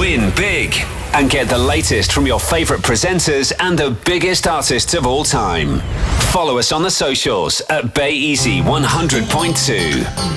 Win big and get the latest from your favourite presenters and the biggest artists of all time. Follow us on the socials at BayEasy 100.2.